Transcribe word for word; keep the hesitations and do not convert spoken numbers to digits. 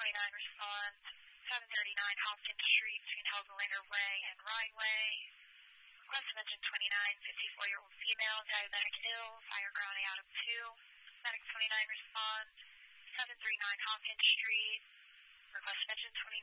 twenty-nine response, seven thirty-nine Hopkins Street between Helgelander Way and Rye Way. Request mentioned twenty-nine, fifty-four-year-old female, diabetic ill, fire grounding out of two. Medic twenty-nine response, seven thirty-nine Hopkins Street. Request mentioned twenty-nine.